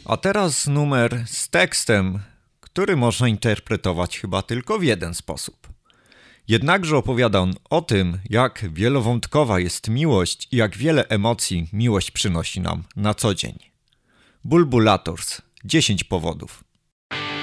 A teraz numer z tekstem, który można interpretować chyba tylko w jeden sposób. Jednakże opowiada on o tym, jak wielowątkowa jest miłość i jak wiele emocji miłość przynosi nam na co dzień. Bulbulators. 10 powodów.